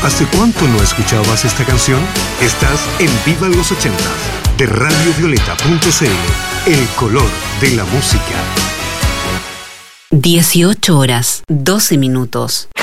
¿Hace cuánto no escuchabas esta canción? Estás en Viva los 80 de radiovioleta.cl, el color de la música. 18 horas, 12 minutos.